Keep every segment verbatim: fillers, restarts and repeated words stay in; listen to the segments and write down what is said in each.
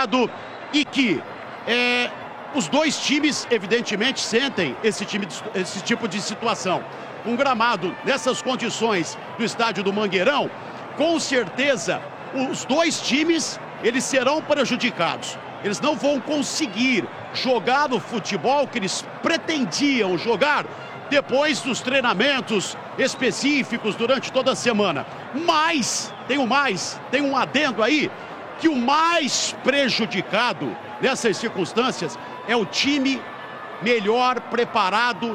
prejudicado e que é, os dois times, evidentemente, sentem esse, time, esse tipo de situação. Um gramado nessas condições do estádio do Mangueirão, com certeza, os dois times, eles serão prejudicados. Eles não vão conseguir jogar o futebol que eles pretendiam jogar depois dos treinamentos específicos durante toda a semana. Mas, tem um mais, tem um adendo aí, que o mais prejudicado nessas circunstâncias é o time melhor preparado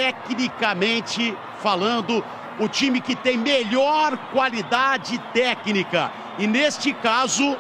tecnicamente falando, o time que tem melhor qualidade técnica. E neste caso,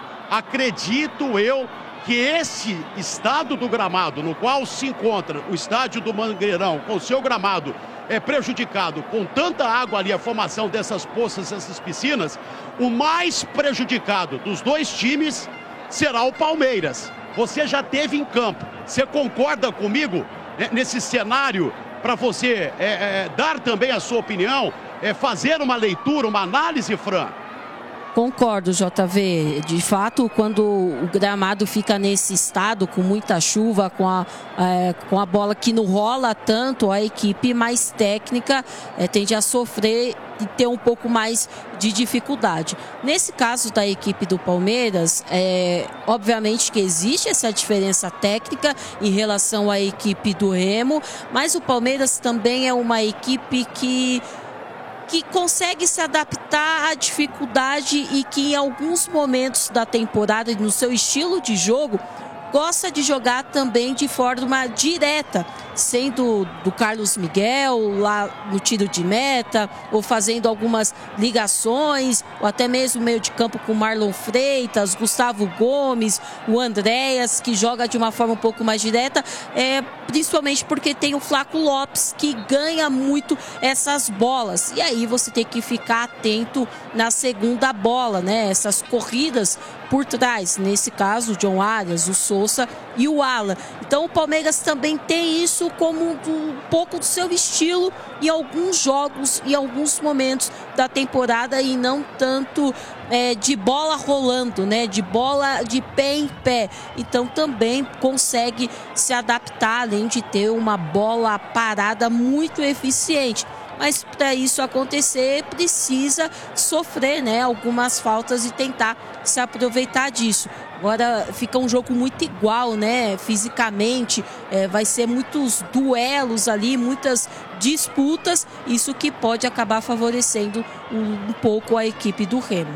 acredito eu que esse estado do gramado, no qual se encontra o estádio do Mangueirão, com o seu gramado é prejudicado, com tanta água ali, a formação dessas poças, essas piscinas, o mais prejudicado dos dois times será o Palmeiras. Você já teve em campo, você concorda comigo né, nesse cenário, para você é, é, dar também a sua opinião, é, fazer uma leitura, uma análise, Fran? Concordo, J V. De fato, quando o gramado fica nesse estado, com muita chuva, com a, é, com a bola que não rola tanto, a equipe mais técnica é, tende a sofrer e ter um pouco mais de dificuldade. Nesse caso da equipe do Palmeiras, é, obviamente que existe essa diferença técnica em relação à equipe do Remo, mas o Palmeiras também é uma equipe que que consegue se adaptar à dificuldade e que em alguns momentos da temporada, no seu estilo de jogo, gosta de jogar também de forma direta, sendo do Carlos Miguel lá no tiro de meta, ou fazendo algumas ligações, ou até mesmo meio de campo com Marlon Freitas, Gustavo Gomes, o Andréas, que joga de uma forma um pouco mais direta, é, principalmente porque tem o Flaco Lopes, que ganha muito essas bolas. E aí você tem que ficar atento na segunda bola, né? Essas corridas por trás, nesse caso o John Arias, o Sousa e o Alan. Então o Palmeiras também tem isso como um, um pouco do seu estilo em alguns jogos e alguns momentos da temporada, e não tanto é, de bola rolando, né? De bola de pé em pé. Então também consegue se adaptar, além de ter uma bola parada muito eficiente. Mas para isso acontecer, precisa sofrer, né, algumas faltas e tentar se aproveitar disso. Agora fica um jogo muito igual, né, fisicamente, é, vai ser muitos duelos ali, muitas disputas, isso que pode acabar favorecendo um, um pouco a equipe do Remo.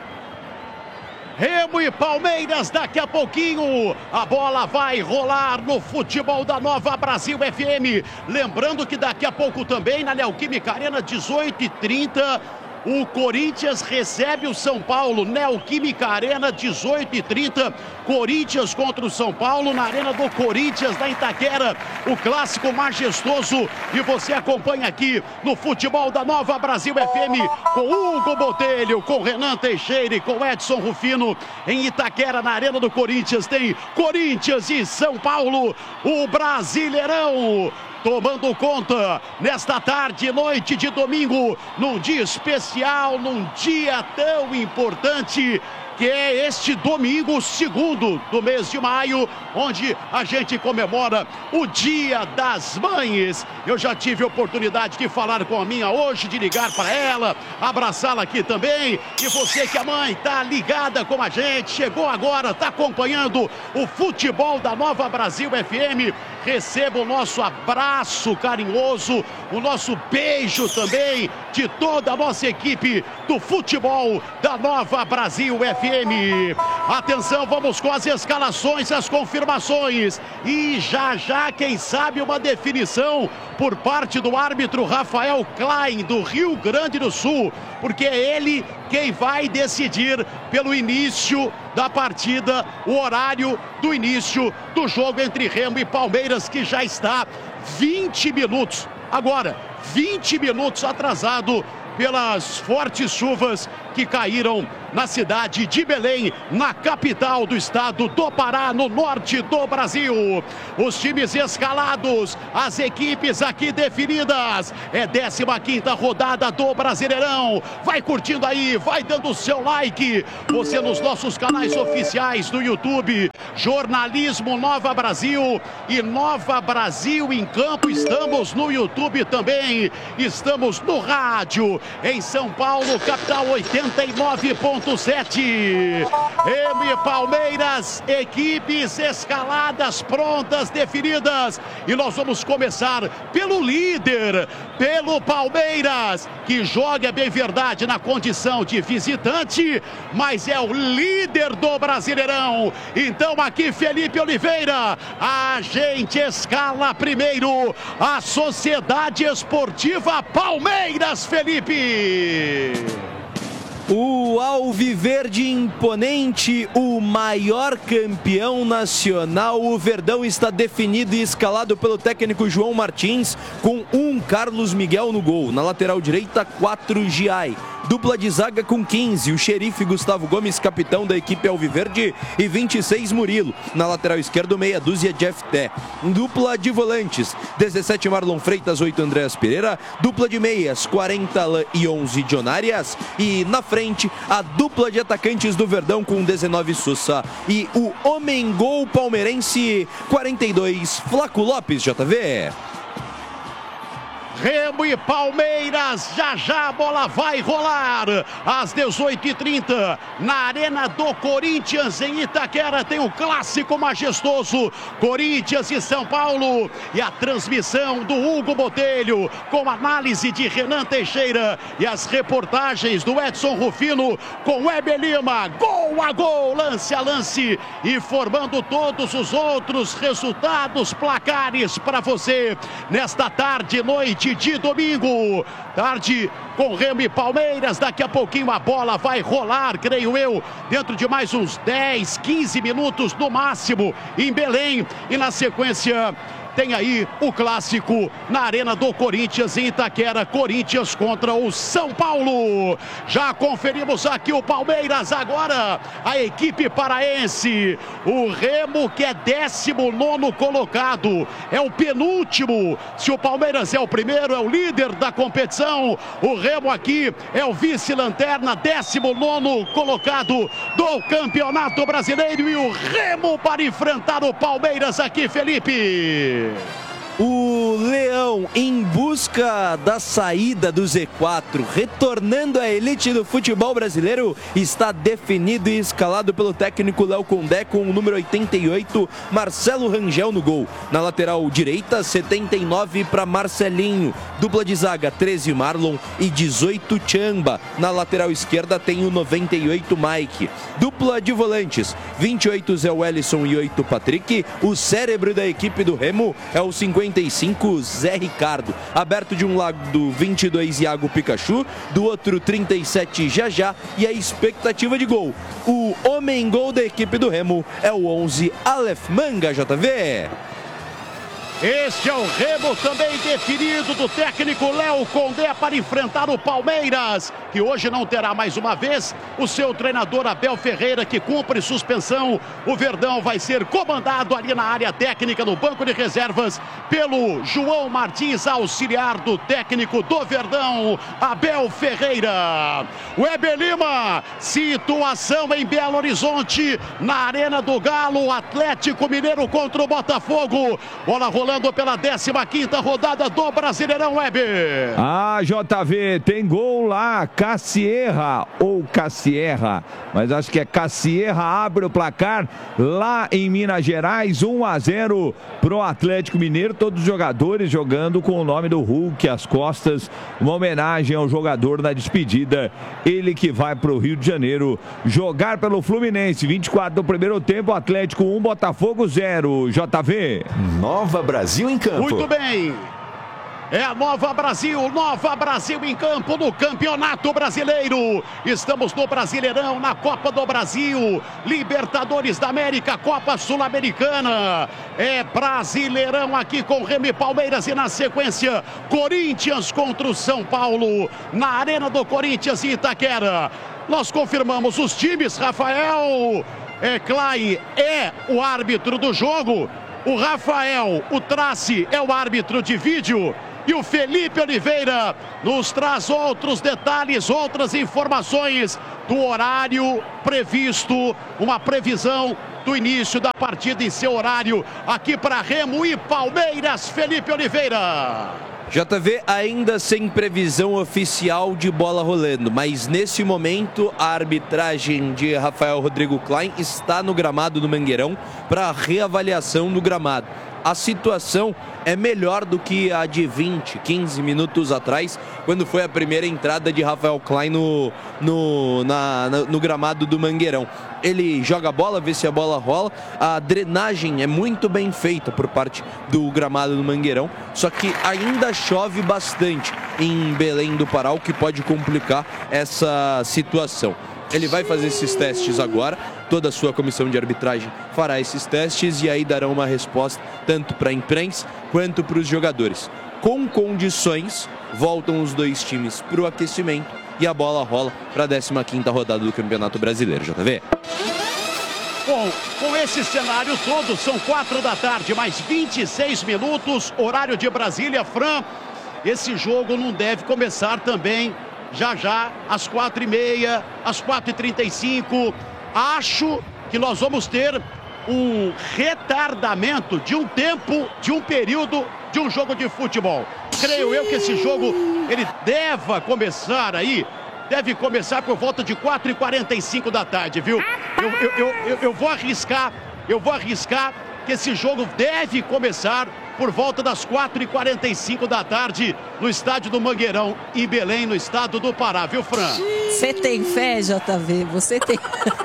Remo e Palmeiras, daqui a pouquinho a bola vai rolar no futebol da Nova Brasil F M. Lembrando que daqui a pouco também na Neoquímica Arena, dezoito e trinta, o Corinthians recebe o São Paulo. Neoquímica Arena, dezoito e trinta, Corinthians contra o São Paulo na Arena do Corinthians, na Itaquera. O clássico majestoso, e você acompanha aqui no futebol da Nova Brasil F M com Hugo Botelho, com Renan Teixeira e com Edson Rufino. Em Itaquera, na Arena do Corinthians, tem Corinthians e São Paulo, o Brasileirão tomando conta nesta tarde e noite de domingo, num dia especial, num dia tão importante, que é este domingo, segundo do mês de maio, onde a gente comemora o Dia das Mães. Eu já tive a oportunidade de falar com a minha hoje, de ligar para ela, abraçá-la aqui também. E você que é mãe, tá ligada com a gente, chegou agora, tá acompanhando o futebol da Nova Brasil F M, receba o nosso abraço carinhoso, o nosso beijo também de toda a nossa equipe do futebol da Nova Brasil F M. Atenção, vamos com as escalações, as confirmações. E já já, quem sabe, uma definição por parte do árbitro Rafael Klein, do Rio Grande do Sul, porque é ele quem vai decidir pelo início da partida, o horário do início do jogo entre Remo e Palmeiras, que já está vinte minutos, agora, vinte minutos atrasado pelas fortes chuvas que caíram na cidade de Belém, na capital do estado do Pará, no norte do Brasil. Os times escalados, as equipes aqui definidas. É décima quinta rodada do Brasileirão. Vai curtindo aí, vai dando o seu like. Você nos nossos canais oficiais do YouTube, Jornalismo Nova Brasil e Nova Brasil em Campo. Estamos no YouTube também. Estamos no rádio em São Paulo, capital oitenta e nove ponto sete. M Palmeiras, equipes escaladas, prontas, definidas. E nós vamos começar pelo líder, pelo Palmeiras, que joga, é bem verdade, na condição de visitante, mas é o líder do Brasileirão. Então aqui, Felipe Oliveira, a gente escala primeiro a Sociedade Esportiva Palmeiras, Felipe. O Alviverde imponente, o maior campeão nacional. O Verdão está definido e escalado pelo técnico João Martins, com um Carlos Miguel no gol. Na lateral direita, quatro Giai. Dupla de zaga com quinze, o xerife Gustavo Gomes, capitão da equipe Alviverde, e vinte e seis Murilo. Na lateral esquerda, meia dúzia Jeff Té. Dupla de volantes, dezessete Marlon Freitas, oito Andréas Pereira. Dupla de meias, quarenta Alain e onze John Arias. E na frente, a dupla de atacantes do Verdão com dezenove Sousa. E o homem-gol palmeirense, quarenta e dois, Flaco Lopes, J V. Remo e Palmeiras, já já a bola vai rolar. Às dezoito e trinta, na Arena do Corinthians, em Itaquera, tem o clássico majestoso Corinthians e São Paulo. E a transmissão do Hugo Botelho, com análise de Renan Teixeira e as reportagens do Edson Rufino, com Weber Lima, gol a gol, lance a lance, e formando todos os outros resultados, placares para você nesta tarde e noite de domingo. Tarde com Remo e Palmeiras. Daqui a pouquinho a bola vai rolar, creio eu, dentro de mais uns dez, quinze minutos no máximo, em Belém. E na sequência tem aí o clássico na Arena do Corinthians, em Itaquera, Corinthians contra o São Paulo. Já conferimos aqui o Palmeiras, agora a equipe paraense. O Remo, que é décimo nono colocado, é o penúltimo. Se o Palmeiras é o primeiro, é o líder da competição. O Remo aqui é o vice-lanterna, décimo nono colocado do Campeonato Brasileiro. E o Remo para enfrentar o Palmeiras aqui, Felipe. O Leão, em busca da saída do Z quatro, retornando à elite do futebol brasileiro, está definido e escalado pelo técnico Léo Condé, com o número oitenta e oito, Marcelo Rangel no gol. Na lateral direita, setenta e nove para Marcelinho. Dupla de zaga, treze Marlon e dezoito Chamba. Na lateral esquerda tem o noventa e oito Mike. Dupla de volantes, vinte e oito Zé Wellison e oito Patrick. O cérebro da equipe do Remo é o cinquenta e cinco Zé Ricardo. Aberto de um lado, vinte e dois Iago Pikachu, do outro trinta e sete Jajá, e a expectativa de gol. O homem-gol da equipe do Remo é o onze Aleph Manga, J V. Este é o Remo, também definido do técnico Léo Condé, para enfrentar o Palmeiras, que hoje não terá mais uma vez o seu treinador Abel Ferreira, que cumpre suspensão. O Verdão vai ser comandado ali na área técnica, no banco de reservas, pelo João Martins, auxiliar do técnico do Verdão, Abel Ferreira. Weber Lima, situação em Belo Horizonte, na Arena do Galo, Atlético Mineiro contra o Botafogo. Bola rolando pela décima quinta rodada do Brasileirão, Weber. Ah, J V, tem gol lá, Cassierra ou Cassierra, mas acho que é Cassierra, abre o placar lá em Minas Gerais, um a zero pro Atlético Mineiro, todos os jogadores jogando com o nome do Hulk às costas, uma homenagem ao jogador na despedida, ele que vai pro Rio de Janeiro jogar pelo Fluminense. Vinte e quatro do primeiro tempo, Atlético um, Botafogo zero, J V. Nova Brasil em campo. Muito bem. É a Nova Brasil, Nova Brasil em campo no Campeonato Brasileiro. Estamos no Brasileirão, na Copa do Brasil, Libertadores da América, Copa Sul-Americana. É Brasileirão aqui com Remo e Palmeiras, e na sequência, Corinthians contra o São Paulo, na Arena do Corinthians em Itaquera. Nós confirmamos os times. Rafael é, Klein é o árbitro do jogo. O Rafael, o Trace, é o árbitro de vídeo. E o Felipe Oliveira nos traz outros detalhes, outras informações do horário previsto, uma previsão do início da partida em seu horário, aqui para Remo e Palmeiras. Felipe Oliveira. J V ainda sem previsão oficial de bola rolando, mas nesse momento a arbitragem de Rafael Rodrigo Klein está no gramado do Mangueirão para reavaliação do gramado. A situação é melhor do que a de vinte, quinze minutos atrás, quando foi a primeira entrada de Rafael Klein no, no, na, no gramado do Mangueirão. Ele joga a bola, vê se a bola rola. A drenagem é muito bem feita por parte do gramado do Mangueirão, só que ainda chove bastante em Belém do Pará, o que pode complicar essa situação. Ele vai fazer esses testes agora, toda a sua comissão de arbitragem fará esses testes e aí darão uma resposta tanto para a imprensa quanto para os jogadores. Com condições, voltam os dois times para o aquecimento e a bola rola para a décima quinta rodada do Campeonato Brasileiro. J V. Bom, com esse cenário todo, são quatro da tarde, mais vinte e seis minutos, horário de Brasília. Fran, esse jogo não deve começar também já já, às quatro e meia, às quatro e trinta e cinco. Acho que nós vamos ter um retardamento de um tempo, de um período, de um jogo de futebol. Creio eu que esse jogo, ele deva começar aí, deve começar por volta de quatro e quarenta e cinco da tarde, viu? Eu, eu, eu, eu, eu vou arriscar, eu vou arriscar que esse jogo deve começar por volta das quatro e quarenta e cinco da tarde no estádio do Mangueirão, em Belém, no estado do Pará, viu, Fran? Você tem fé, J V? Você tem.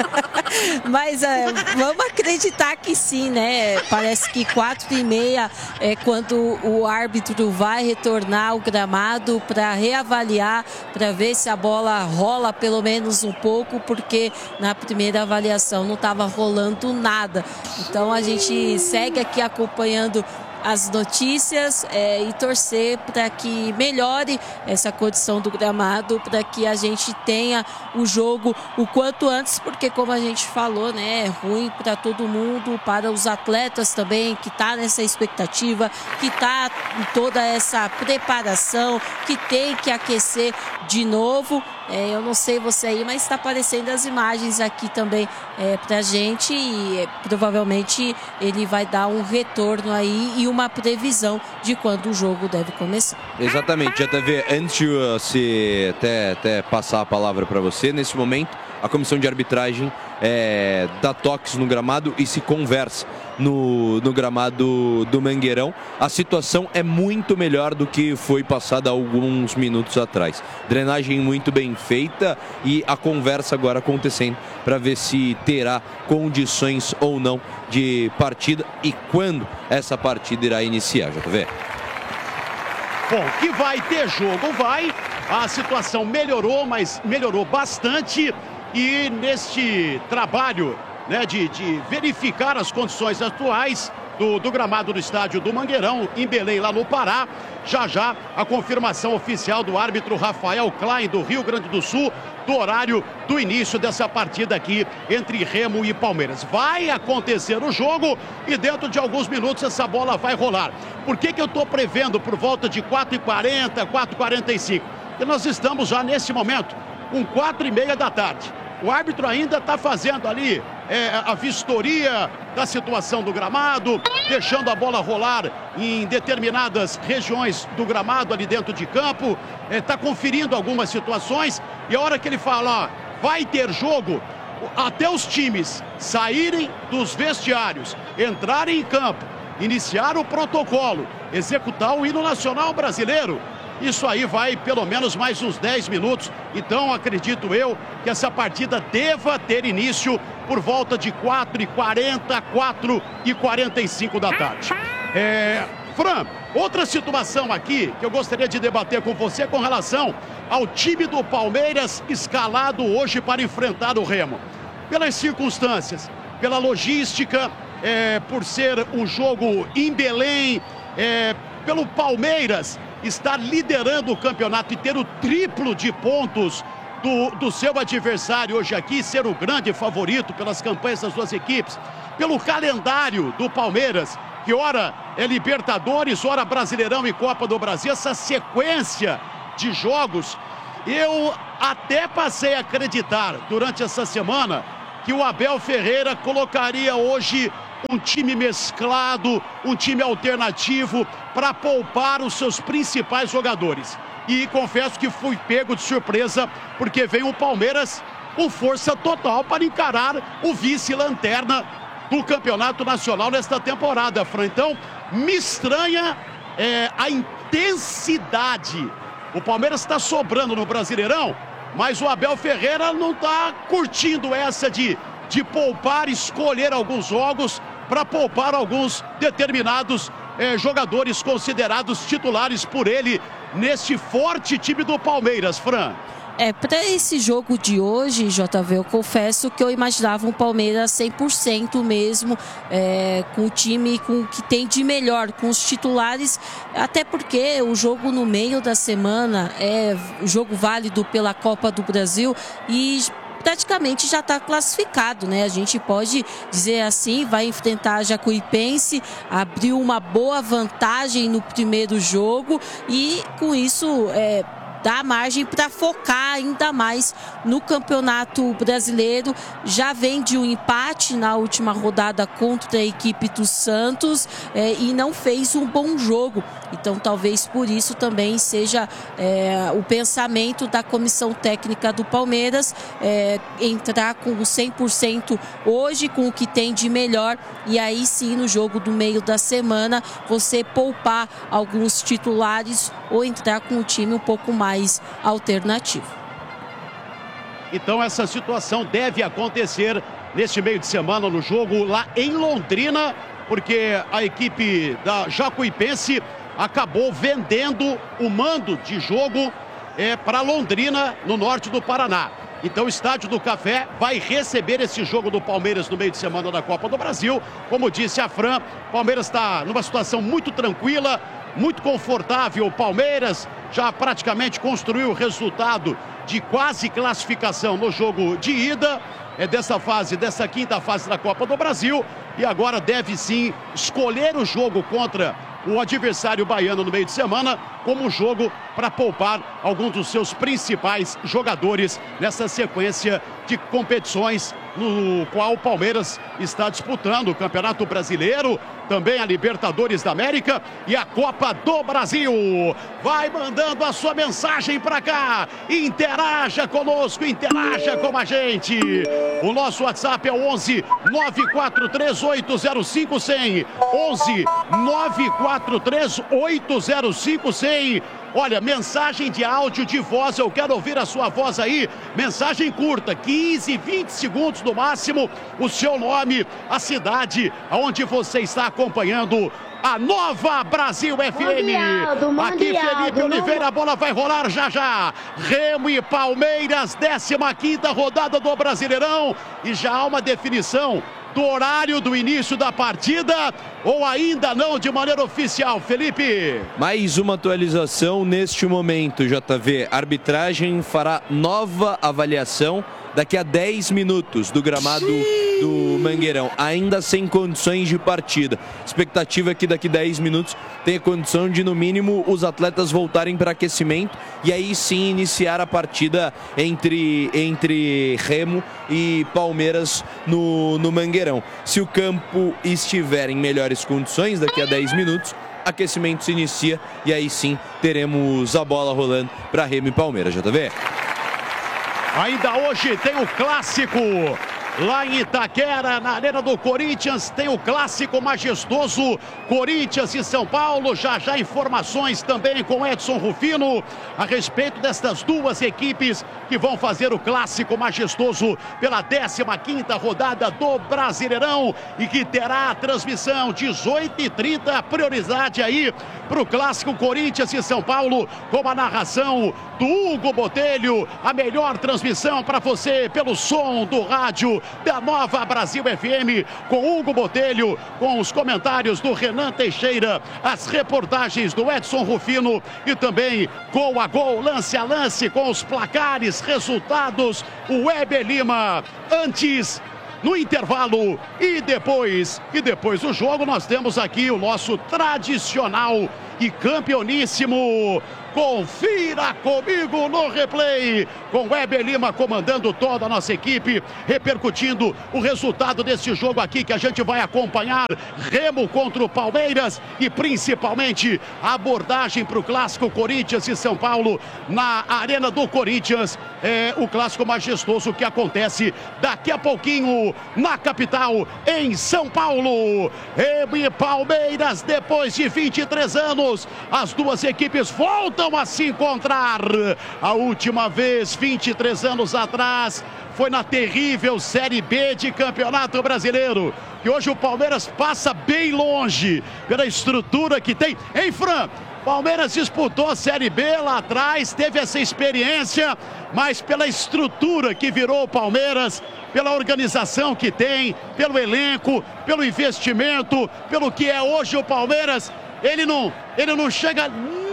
Mas é, vamos acreditar que sim, né? Parece que quatro e meia é quando o árbitro vai retornar ao gramado para reavaliar, para ver se a bola rola pelo menos um pouco, porque na primeira avaliação não estava rolando nada. Então a gente segue aqui acompanhando as notícias é, e torcer para que melhore essa condição do gramado, para que a gente tenha o jogo o quanto antes, porque como a gente falou, né, é ruim para todo mundo, para os atletas também, que tá nessa expectativa, que tá em toda essa preparação, que tem que aquecer de novo. É, eu não sei você aí, mas está aparecendo as imagens aqui também é, pra gente e é, provavelmente ele vai dar um retorno aí e uma previsão de quando o jogo deve começar. Exatamente, J V, antes de uh, se até, até passar a palavra para você, nesse momento a comissão de arbitragem é, dá toques no gramado e se conversa no, no gramado do Mangueirão. A situação é muito melhor do que foi passada alguns minutos atrás. Drenagem muito bem feita e a conversa agora acontecendo para ver se terá condições ou não de partida e quando essa partida irá iniciar, J V. Bom, que vai ter jogo, vai. A situação melhorou, mas melhorou bastante. E neste trabalho, né, de, de verificar as condições atuais do, do gramado do estádio do Mangueirão, em Belém, lá no Pará, já já a confirmação oficial do árbitro Rafael Klein, do Rio Grande do Sul, do horário do início dessa partida aqui entre Remo e Palmeiras. Vai acontecer o jogo e dentro de alguns minutos essa bola vai rolar. Por que que eu estou prevendo por volta de quatro e quarenta, quatro e quarenta e cinco? Porque nós estamos já nesse momento com quatro e meia da tarde. O árbitro ainda está fazendo ali é, a vistoria da situação do gramado, deixando a bola rolar em determinadas regiões do gramado ali dentro de campo, está é, conferindo algumas situações e a hora que ele fala, ó, vai ter jogo, até os times saírem dos vestiários, entrarem em campo, iniciar o protocolo, executar o hino nacional brasileiro, isso aí vai pelo menos mais uns dez minutos. Então acredito eu que essa partida deva ter início por volta de quatro e quarenta, quatro e quarenta e cinco da tarde. É, Fran, outra situação aqui que eu gostaria de debater com você com relação ao time do Palmeiras escalado hoje para enfrentar o Remo. Pelas circunstâncias, pela logística, é, por ser um jogo em Belém, é, pelo Palmeiras estar liderando o campeonato e ter o triplo de pontos do, do seu adversário hoje aqui, ser o grande favorito pelas campanhas das duas equipes, pelo calendário do Palmeiras, que ora é Libertadores, ora Brasileirão e Copa do Brasil, essa sequência de jogos, eu até passei a acreditar durante essa semana que o Abel Ferreira colocaria hoje um time mesclado, um time alternativo para poupar os seus principais jogadores. E confesso que fui pego de surpresa, porque vem o Palmeiras com força total para encarar o vice-lanterna do Campeonato Nacional nesta temporada, Fran. Então, me estranha é, a intensidade. O Palmeiras está sobrando no Brasileirão, mas o Abel Ferreira não está curtindo essa de, de poupar, escolher alguns jogos para poupar alguns determinados é, jogadores considerados titulares por ele neste forte time do Palmeiras, Fran. É, para esse jogo de hoje, J V, eu confesso que eu imaginava um Palmeiras cem por cento mesmo, é, com o time com o que tem de melhor, com os titulares, até porque o jogo no meio da semana é jogo válido pela Copa do Brasil e praticamente já está classificado, né? A gente pode dizer assim, vai enfrentar a Jacuipense, abriu uma boa vantagem no primeiro jogo e com isso é, dá margem para focar ainda mais no Campeonato Brasileiro. Já vem de um empate na última rodada contra a equipe do Santos é, e não fez um bom jogo. Então talvez por isso também seja é, o pensamento da comissão técnica do Palmeiras é, entrar com o cem por cento hoje, com o que tem de melhor, e aí sim no jogo do meio da semana você poupar alguns titulares ou entrar com um time um pouco mais alternativo. Então essa situação deve acontecer neste meio de semana no jogo lá em Londrina, porque a equipe da Jacuipense acabou vendendo o mando de jogo é, para Londrina, no norte do Paraná. Então o Estádio do Café vai receber esse jogo do Palmeiras no meio de semana da Copa do Brasil. Como disse a Fran, o Palmeiras está numa situação muito tranquila, muito confortável. O Palmeiras já praticamente construiu o resultado de quase classificação no jogo de ida é dessa fase, dessa quinta fase da Copa do Brasil, e agora deve sim escolher o jogo contra o adversário baiano no meio de semana como jogo para poupar alguns dos seus principais jogadores nessa sequência de competições no qual o Palmeiras está disputando o Campeonato Brasileiro, também a Libertadores da América e a Copa do Brasil. Vai mandando a sua mensagem para cá, interaja conosco, interaja com a gente. O nosso WhatsApp é o onze nove quatro três oito zero cinco cem, onze nove quatro três oito zero cinco cem. Olha, mensagem de áudio, de voz, eu quero ouvir a sua voz aí. Mensagem curta, quinze, vinte segundos no máximo. O seu nome, a cidade onde você está acompanhando a Nova Brasil F M. Mundialdo, Aqui Mundialdo, Felipe Oliveira, não... a bola vai rolar já já. Remo e Palmeiras, décima quinta rodada do Brasileirão. E já há uma definição do horário do início da partida, ou ainda não de maneira oficial, Felipe? Mais uma atualização neste momento, J V. A arbitragem fará nova avaliação daqui a dez minutos do gramado do Mangueirão, ainda sem condições de partida. Expectativa é que daqui a dez minutos tenha condição de, no mínimo, os atletas voltarem para aquecimento e aí sim iniciar a partida entre, entre Remo e Palmeiras no, no Mangueirão. Se o campo estiver em melhores condições, daqui a dez minutos, aquecimento se inicia e aí sim teremos a bola rolando para Remo e Palmeiras, J V. Ainda hoje tem o clássico lá em Itaquera, na Arena do Corinthians, tem o clássico majestoso Corinthians e São Paulo. Já já informações também com Edson Rufino a respeito destas duas equipes que vão fazer o clássico majestoso pela décima quinta rodada do Brasileirão e que terá a transmissão dezoito e trinta, prioridade aí para o clássico Corinthians e São Paulo, com a narração do Hugo Botelho, a melhor transmissão para você pelo som do rádio da Nova Brasil F M, com Hugo Botelho, com os comentários do Renan Teixeira, as reportagens do Edson Rufino e também gol a gol, lance a lance, com os placares, resultados, o Weber Lima. Antes, no intervalo e depois, e depois do jogo, nós temos aqui o nosso tradicional e campeoníssimo Confira Comigo no Replay, com Weber Lima comandando toda a nossa equipe, repercutindo o resultado desse jogo aqui que a gente vai acompanhar, Remo contra o Palmeiras e principalmente a abordagem para o clássico Corinthians e São Paulo na Arena do Corinthians, é o clássico majestoso que acontece daqui a pouquinho na capital, em São Paulo. Remo e Palmeiras, depois de vinte e três anos, as duas equipes voltam a se encontrar. A última vez, vinte e três anos atrás, foi na terrível Série B de Campeonato Brasileiro, que hoje o Palmeiras passa bem longe pela estrutura que tem. Hein, Fran? Palmeiras disputou a Série B lá atrás, teve essa experiência, mas pela estrutura que virou o Palmeiras, pela organização que tem, pelo elenco, pelo investimento, pelo que é hoje o Palmeiras, ele não, ele não chega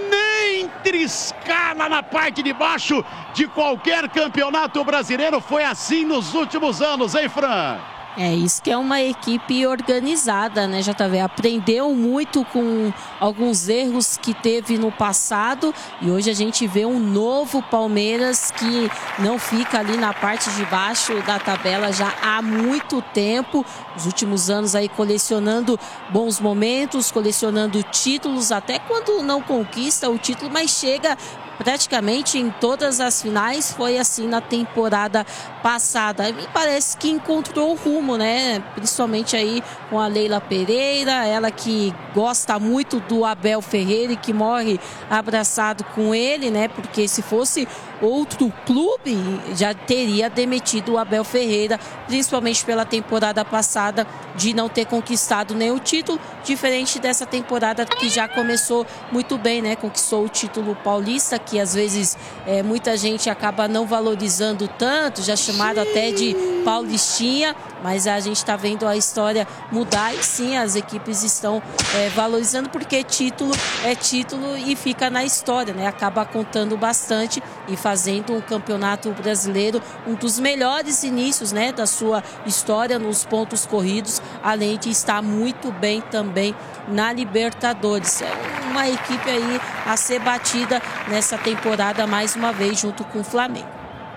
nem triscar lá na parte de baixo de qualquer campeonato brasileiro. Foi assim nos últimos anos, hein, Fran? É isso que é uma equipe organizada, né, J V? Aprendeu muito com alguns erros que teve no passado e hoje a gente vê um novo Palmeiras que não fica ali na parte de baixo da tabela já há muito tempo. Os últimos anos aí colecionando bons momentos, colecionando títulos, até quando não conquista o título, mas chega praticamente em todas as finais. Foi assim na temporada passada. Me parece que encontrou o rumo, né? Principalmente aí com a Leila Pereira, ela que gosta muito do Abel Ferreira e que morre abraçado com ele, né? Porque se fosse outro clube, já teria demitido o Abel Ferreira, principalmente pela temporada passada de não ter conquistado nenhum título, diferente dessa temporada que já começou muito bem, né? Conquistou o título paulista, que às vezes é, muita gente acaba não valorizando tanto, já chamado até de paulistinha, mas a gente está vendo a história mudar e sim, as equipes estão é, valorizando, porque título é título e fica na história, né? Acaba contando bastante e fazendo um campeonato brasileiro um dos melhores inícios, né, da sua história nos pontos corridos, além de estar muito bem também na Libertadores. É uma equipe aí a ser batida nessa temporada mais uma vez junto com o Flamengo.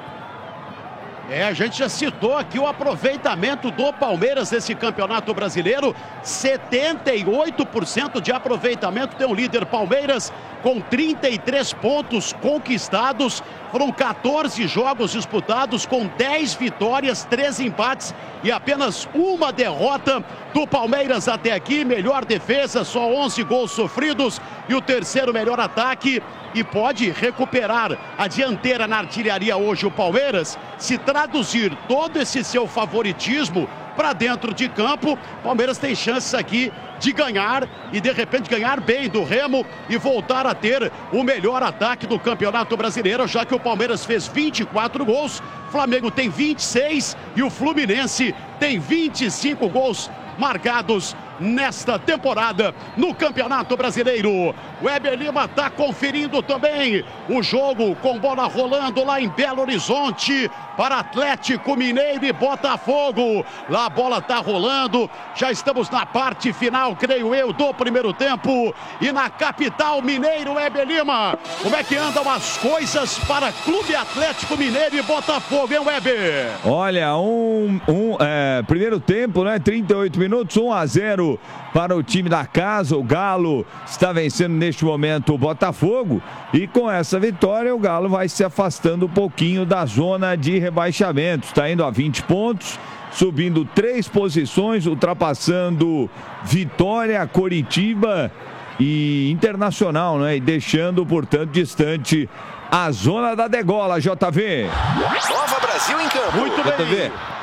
É, a gente já citou aqui o aproveitamento do Palmeiras nesse campeonato brasileiro, setenta e oito por cento de aproveitamento, tem o líder Palmeiras com trinta e três pontos conquistados, foram quatorze jogos disputados com dez vitórias, três empates e apenas uma derrota do Palmeiras até aqui. Melhor defesa, só onze gols sofridos e o terceiro melhor ataque, e pode recuperar a dianteira na artilharia hoje o Palmeiras, se traduzir todo esse seu favoritismo para dentro de campo. Palmeiras tem chances aqui de ganhar e de repente ganhar bem do Remo e voltar a ter o melhor ataque do Campeonato Brasileiro, já que o Palmeiras fez vinte e quatro gols, Flamengo tem vinte e seis e o Fluminense tem vinte e cinco gols marcados nesta temporada no Campeonato Brasileiro. Weber Lima está conferindo também o jogo com bola rolando lá em Belo Horizonte para Atlético Mineiro e Botafogo. Lá a bola está rolando, já estamos na parte final, creio eu, do primeiro tempo. E na capital mineiro, Weber Lima, como é que andam as coisas para Clube Atlético Mineiro e Botafogo, hein, Weber? Olha, um, um é, primeiro tempo, né, trinta e oito minutos, um a zero para o time da casa. O Galo está vencendo neste momento o Botafogo e com essa vitória o Galo vai se afastando um pouquinho da zona de rebaixamento, está indo a vinte pontos, subindo três posições, ultrapassando Vitória, Coritiba e Internacional, né? E deixando, portanto, distante a zona da degola, J V. Nova Brasil em campo. Muito bem. J V.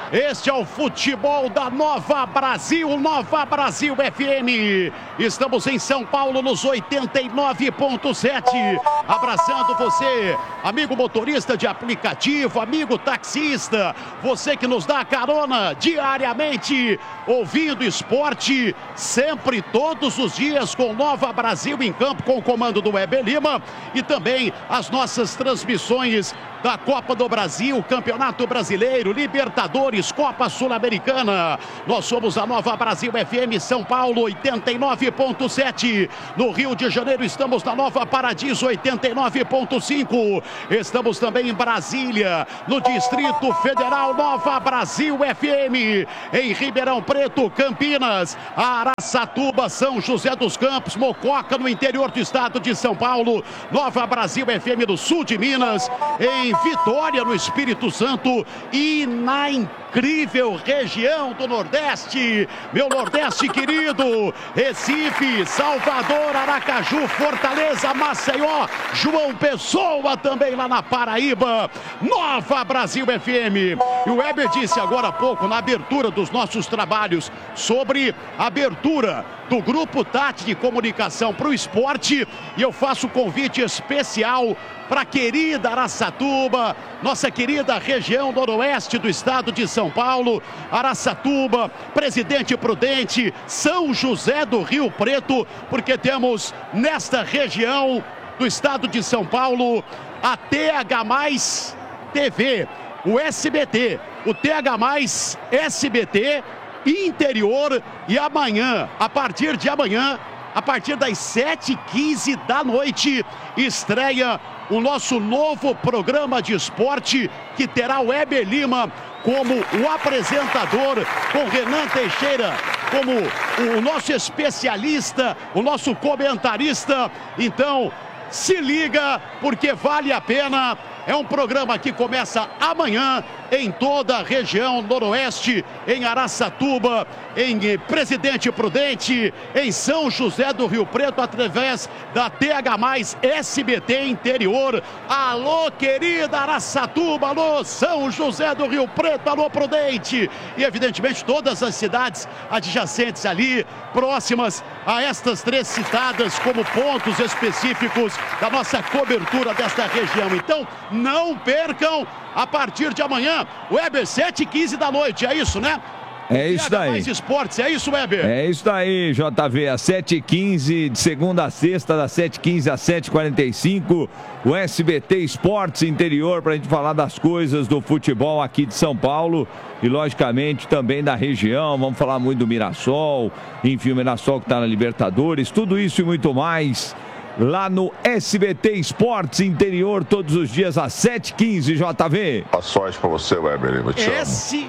Este é o futebol da Nova Brasil, Nova Brasil F M. Estamos em São Paulo nos oitenta e nove ponto sete. Abraçando você, amigo motorista de aplicativo, amigo taxista, você que nos dá carona diariamente, ouvindo esporte, sempre, todos os dias, com Nova Brasil em campo, com o comando do Weber Lima, e também as nossas transmissões da Copa do Brasil, Campeonato Brasileiro, Libertadores, Copa Sul-Americana. Nós somos a Nova Brasil F M São Paulo, oitenta e nove ponto sete. No Rio de Janeiro estamos na Nova Paradiso, oitenta e nove ponto cinco. Estamos também em Brasília, no Distrito Federal, Nova Brasil F M. Em Ribeirão Preto, Campinas, Araçatuba, São José dos Campos, Mococa, no interior do estado de São Paulo, Nova Brasil F M do sul de Minas, em Vitória, no Espírito Santo, e na incrível região do Nordeste, meu Nordeste querido, Recife, Salvador, Aracaju, Fortaleza, Maceió, João Pessoa, também lá na Paraíba, Nova Brasil F M. E o Weber disse agora há pouco, na abertura dos nossos trabalhos, sobre a abertura do Grupo Tati de Comunicação para o Esporte, e eu faço convite especial para a querida Araçatuba, nossa querida região noroeste do estado de São Paulo, Araçatuba, Presidente Prudente, São José do Rio Preto, porque temos nesta região do estado de São Paulo a T H mais T V, o S B T, o T H mais S B T interior, e amanhã, a partir de amanhã, a partir das sete e quinze da noite, estreia o nosso novo programa de esporte, que terá o Weber Lima como o apresentador, com Renan Teixeira como o nosso especialista, o nosso comentarista. Então, se liga, porque vale a pena. É um programa que começa amanhã em toda a região noroeste, em Araçatuba, em Presidente Prudente, em São José do Rio Preto, através da T H mais S B T interior. Alô, querida Araçatuba, alô, São José do Rio Preto, alô, Prudente. E, evidentemente, todas as cidades adjacentes ali, próximas a estas três citadas como pontos específicos da nossa cobertura desta região. Então, não percam, a partir de amanhã, Weber, sete e quinze da noite, é isso, né? É isso daí. Mais esportes, é isso, Weber? É isso daí, J V, às sete e quinze, de segunda a sexta, das sete e quinze às sete e quarenta e cinco, o S B T Esportes Interior, para a gente falar das coisas do futebol aqui de São Paulo e, logicamente, também da região. Vamos falar muito do Mirassol, enfim, o Mirassol que está na Libertadores, tudo isso e muito mais lá no S B T Esportes Interior, todos os dias às sete e quinze, J V. A sorte pra você, Weber, eu te Esse...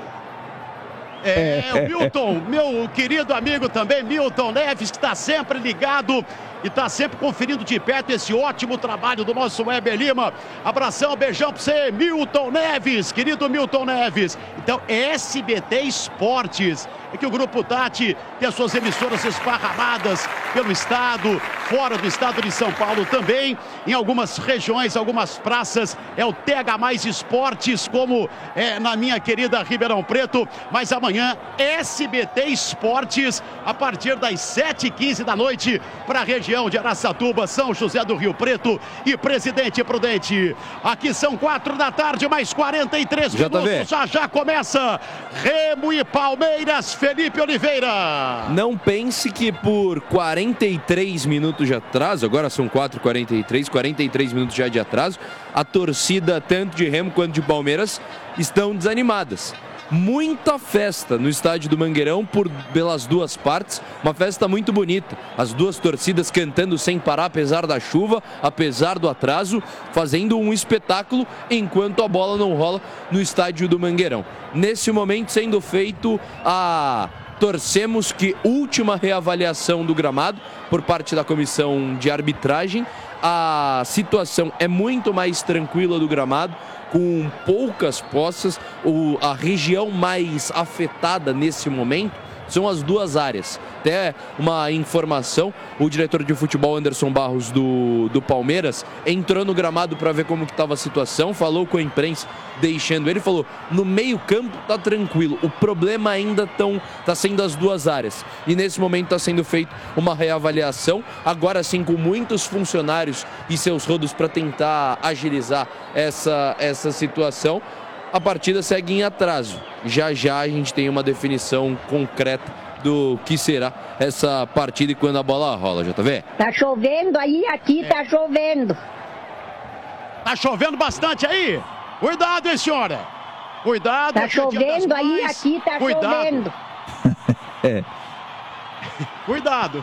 É, o Milton, meu querido amigo também, Milton Neves, que está sempre ligado e está sempre conferindo de perto esse ótimo trabalho do nosso Weber Lima. Abração, beijão para você, Milton Neves, querido Milton Neves. Então, S B T Esportes, é que o Grupo Tati tem as suas emissoras esparramadas pelo estado, fora do estado de São Paulo também, em algumas regiões, algumas praças, é o T H mais Esportes, como é na minha querida Ribeirão Preto, mas amanhã S B T Esportes, a partir das sete e quinze da noite, para a região de Araçatuba, São José do Rio Preto e Presidente Prudente. Aqui são quatro da tarde, mais quarenta e três minutos, já já começa Remo e Palmeiras, Felipe Oliveira. Não pense que por quarenta e três minutos de atraso, agora são quatro e quarenta e três, quarenta e três minutos já de atraso, a torcida tanto de Remo quanto de Palmeiras estão desanimadas. Muita festa no estádio do Mangueirão por, pelas duas partes, uma festa muito bonita, as duas torcidas cantando sem parar apesar da chuva, apesar do atraso, fazendo um espetáculo enquanto a bola não rola no estádio do Mangueirão. Nesse momento sendo feito a... Torcemos que última reavaliação do gramado por parte da comissão de arbitragem. A situação é muito mais tranquila do gramado, com poucas poças. O, a região mais afetada nesse momento são as duas áreas. Até uma informação, o diretor de futebol Anderson Barros do, do Palmeiras entrou no gramado para ver como que estava a situação, falou com a imprensa, deixando ele, falou, no meio campo tá tranquilo, o problema ainda tão, tá sendo as duas áreas, e nesse momento está sendo feita uma reavaliação, agora sim com muitos funcionários e seus rodos para tentar agilizar essa, essa situação. A partida segue em atraso, já já a gente tem uma definição concreta do que será essa partida e quando a bola rola, J V. Tá chovendo aí, aqui é. tá chovendo. Tá chovendo bastante aí? Cuidado, hein, senhora? Cuidado. Tá chovendo aí, aqui tá Cuidado. chovendo. É. Cuidado.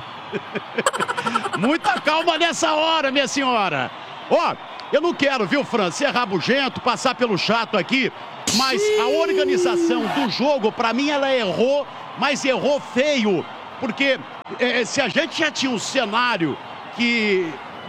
Muita calma nessa hora, minha senhora. Ó, eu não quero, viu, Fran, ser rabugento, passar pelo chato aqui, mas a organização do jogo, pra mim, ela errou, mas errou feio, porque é, se a gente já tinha um cenário que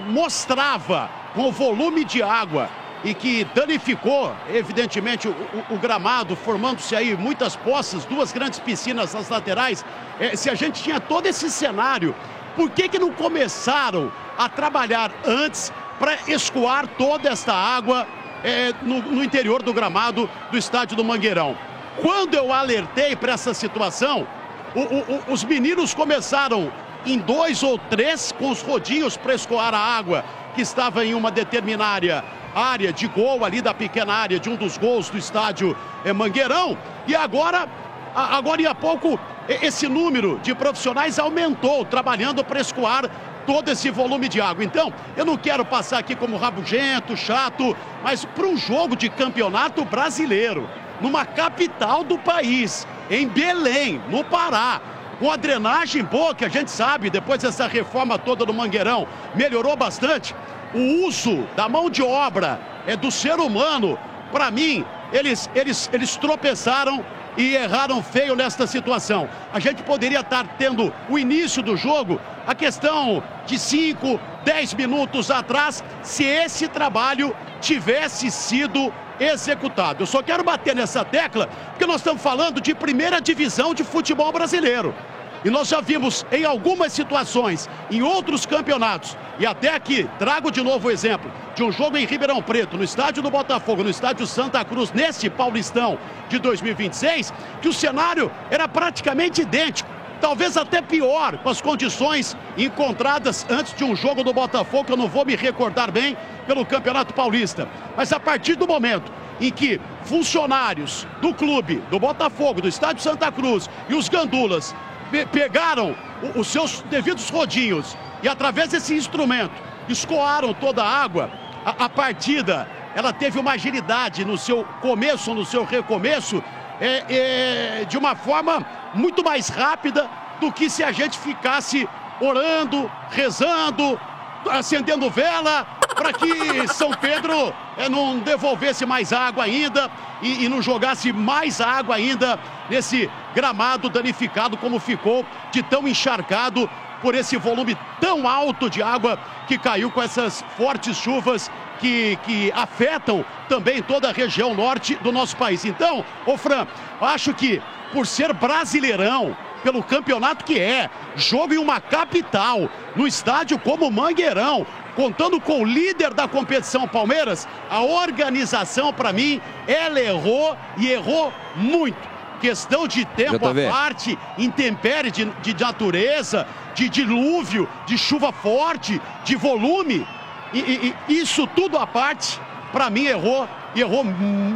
mostrava com o volume de água e que danificou, evidentemente, o, o, o gramado, formando-se aí muitas poças, duas grandes piscinas nas laterais, é, se a gente tinha todo esse cenário, por que que não começaram a trabalhar antes para escoar toda esta água é, no, no interior do gramado do estádio do Mangueirão? Quando eu alertei para essa situação, o, o, o, os meninos começaram em dois ou três com os rodinhos para escoar a água que estava em uma determinada área de gol ali da pequena área de um dos gols do estádio é, Mangueirão. E agora, a, agora há pouco, esse número de profissionais aumentou, trabalhando para escoar todo esse volume de água. Então, eu não quero passar aqui como rabugento, chato, mas para um jogo de campeonato brasileiro, numa capital do país, em Belém, no Pará, com a drenagem boa, que a gente sabe, depois dessa reforma toda do Mangueirão, melhorou bastante. O uso da mão de obra é do ser humano, para mim, eles, eles, eles tropeçaram e erraram feio nesta situação. A gente poderia estar tendo o início do jogo, a questão de cinco, dez minutos atrás, se esse trabalho tivesse sido executado. Eu só quero bater nessa tecla, porque nós estamos falando de primeira divisão de futebol brasileiro. E nós já vimos em algumas situações, em outros campeonatos, e até aqui, trago de novo o exemplo de um jogo em Ribeirão Preto, no estádio do Botafogo, no estádio Santa Cruz, neste Paulistão de dois mil e vinte e seis, que o cenário era praticamente idêntico, talvez até pior, com as condições encontradas antes de um jogo do Botafogo, que eu não vou me recordar bem, pelo Campeonato Paulista. Mas a partir do momento em que funcionários do clube, do Botafogo, do estádio Santa Cruz e os gandulas pegaram os seus devidos rodinhos e através desse instrumento escoaram toda a água, a, a partida ela teve uma agilidade no seu começo, no seu recomeço, é, é, de uma forma muito mais rápida do que se a gente ficasse orando, rezando, acendendo vela para que São Pedro é, não devolvesse mais água ainda e, e não jogasse mais água ainda nesse gramado danificado como ficou, de tão encharcado por esse volume tão alto de água que caiu com essas fortes chuvas que, que afetam também toda a região norte do nosso país. Então, ô Fran, acho que por ser brasileirão, pelo campeonato que é, jogo em uma capital, no estádio como Mangueirão, contando com o líder da competição, Palmeiras, a organização, para mim, ela errou e errou muito. Questão de tempo à parte, intempérie de, de natureza, de dilúvio, de chuva forte, de volume, e, e, e isso tudo à parte, para mim, errou, e errou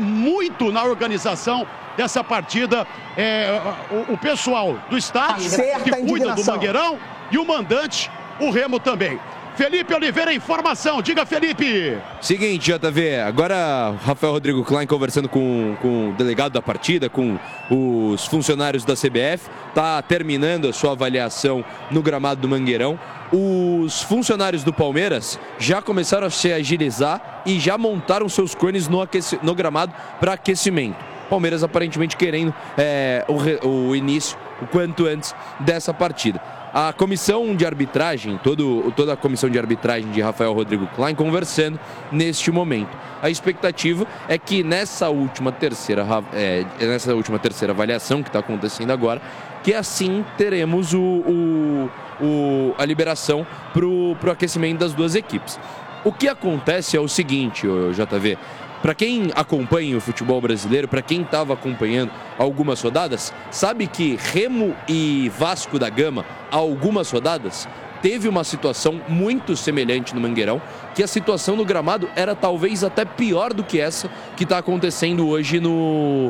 muito na organização dessa partida, é, o, o pessoal do estádio, que cuida do Mangueirão, e o mandante, o Remo também. Felipe Oliveira, informação. Diga, Felipe. Seguinte, J V, agora Rafael Rodrigo Klein conversando com, com o delegado da partida, com os funcionários da C B F, está terminando a sua avaliação no gramado do Mangueirão. Os funcionários do Palmeiras já começaram a se agilizar e já montaram seus cones no, aqueci, no gramado para aquecimento. Palmeiras aparentemente querendo é, o, o início o quanto antes dessa partida. a comissão de arbitragem, todo, toda a comissão de arbitragem de Rafael Rodrigo Klein conversando neste momento. A expectativa é que nessa última terceira, é, nessa última terceira avaliação que está acontecendo agora, que assim teremos o, o, o, a liberação para o aquecimento das duas equipes. O que acontece é o seguinte, J V, para quem acompanha o futebol brasileiro, para quem estava acompanhando algumas rodadas, sabe que Remo e Vasco da Gama, há algumas rodadas, teve uma situação muito semelhante no Mangueirão, que a situação no gramado era talvez até pior do que essa que está acontecendo hoje no,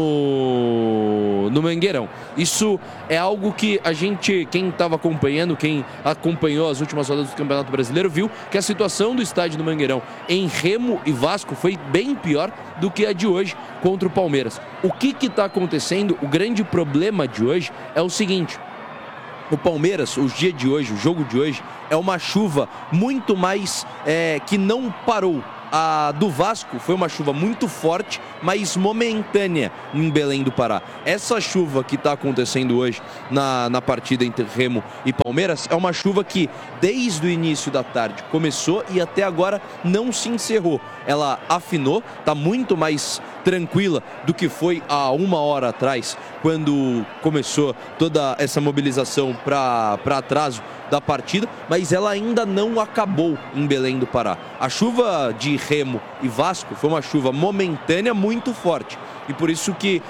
no, no Mangueirão. Isso é algo que a gente, quem estava acompanhando, quem acompanhou as últimas rodadas do Campeonato Brasileiro, viu que a situação do estádio do Mangueirão em Remo e Vasco foi bem pior do que a de hoje contra o Palmeiras. O que está acontecendo? O grande problema de hoje é o seguinte: o Palmeiras, o dia de hoje, o jogo de hoje, é uma chuva muito mais é, que não parou. A do Vasco foi uma chuva muito forte, mas momentânea em Belém do Pará. Essa chuva que está acontecendo hoje na, na partida entre Remo e Palmeiras é uma chuva que desde o início da tarde começou e até agora não se encerrou. Ela afinou, está muito mais tranquila do que foi há uma hora atrás, quando começou toda essa mobilização para atraso da partida, mas ela ainda não acabou em Belém do Pará. A chuva de Remo e Vasco foi uma chuva momentânea muito forte, e por isso que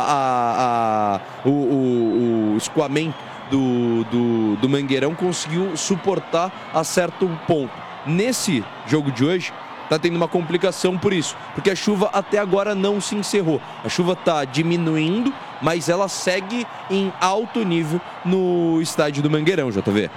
a, a, a, o, o, o escoamento do, do, do Mangueirão conseguiu suportar a certo ponto. Nesse jogo de hoje, está tendo uma complicação por isso, porque a chuva até agora não se encerrou. A chuva está diminuindo, mas ela segue em alto nível no estádio do Mangueirão, J V.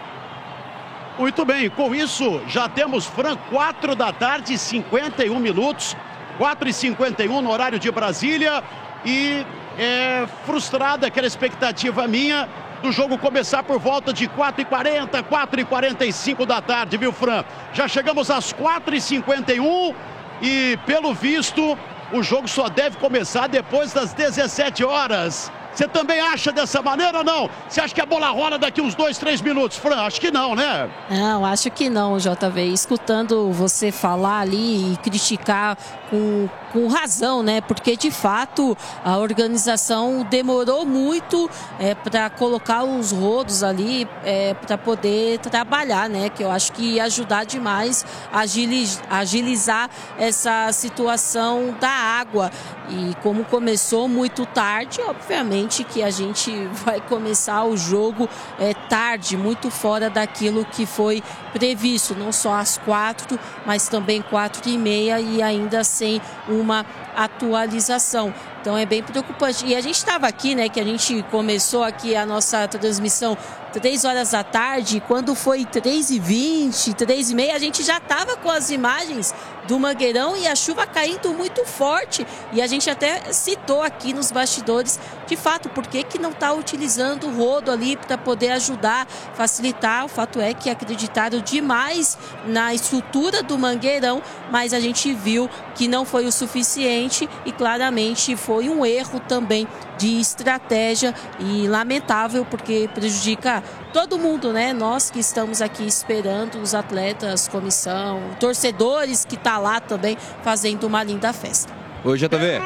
Muito bem, com isso já temos, Fran, quatro da tarde, cinquenta e um minutos, quatro e cinquenta e um no horário de Brasília, e é frustrada aquela expectativa minha do jogo começar por volta de quatro e quarenta, quatro e quarenta e cinco da tarde, viu, Fran? Já chegamos às quatro e cinquenta e um e, pelo visto, o jogo só deve começar depois das dezessete horas. Você também acha dessa maneira ou não? Você acha que a bola rola daqui uns dois, três minutos, Fran? Acho que não, né? Não, acho que não, J V. Escutando você falar ali e criticar com, com razão, né? Porque, de fato, a organização demorou muito é, para colocar os rodos ali é, para poder trabalhar, né? Que eu acho que ia ajudar demais a agiliz, agilizar essa situação da água. E como começou muito tarde, obviamente que a gente vai começar o jogo é, tarde, muito fora daquilo que foi previsto, não só às quatro, mas também quatro e meia e ainda sem uma atualização. Então é bem preocupante. E a gente estava aqui, né, que a gente começou aqui a nossa transmissão três horas da tarde, quando foi três e vinte, três e meia, a gente já estava com as imagens do Mangueirão e a chuva caindo muito forte. E a gente até citou aqui nos bastidores, de fato, por que que não está utilizando o rodo ali para poder ajudar, facilitar. O fato é que acreditaram demais na estrutura do Mangueirão, mas a gente viu que não foi o suficiente e claramente foi um erro também de estratégia e lamentável, porque prejudica todo mundo, né? Nós que estamos aqui esperando, os atletas, comissão, torcedores que tá lá também fazendo uma linda festa. Oi, J V.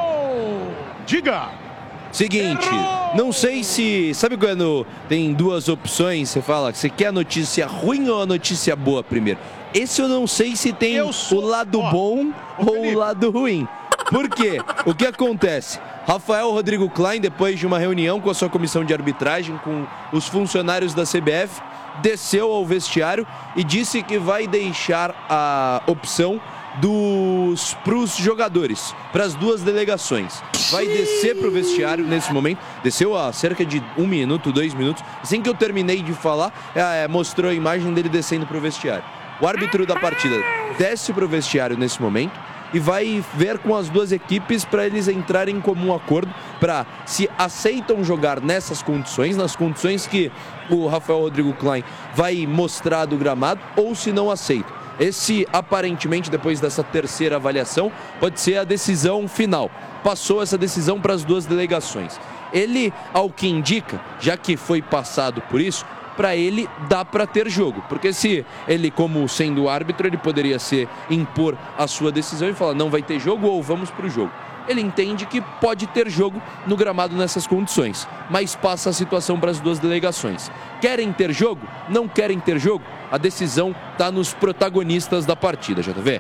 Diga! Seguinte, não sei se... Sabe quando tem duas opções, você fala que você quer a notícia ruim ou a notícia boa primeiro? Esse eu não sei se tem sou... o lado Ó, bom ou Felipe. o lado ruim. Por quê? O que acontece? Rafael Rodrigo Klein, depois de uma reunião com a sua comissão de arbitragem, com os funcionários da C B F, desceu ao vestiário e disse que vai deixar a opção dos para os jogadores, para as duas delegações. Vai descer para o vestiário nesse momento, desceu há cerca de um minuto, dois minutos. Assim que eu terminei de falar, é, mostrou a imagem dele descendo para o vestiário. O árbitro da partida desce para o vestiário nesse momento e vai ver com as duas equipes para eles entrarem em comum acordo para se aceitam jogar nessas condições, nas condições que o Rafael Rodrigo Klein vai mostrar do gramado, ou se não aceitam. Esse, aparentemente, depois dessa terceira avaliação, pode ser a decisão final. Passou essa decisão para as duas delegações. ele, ao que indica, já que foi passado por isso, para ele dá para ter jogo, porque se ele, como sendo árbitro, ele poderia ser impor a sua decisão e falar não vai ter jogo ou vamos para o jogo. Ele entende que pode ter jogo no gramado nessas condições, mas passa a situação para as duas delegações. Querem ter jogo? Não querem ter jogo? A decisão está nos protagonistas da partida, J V.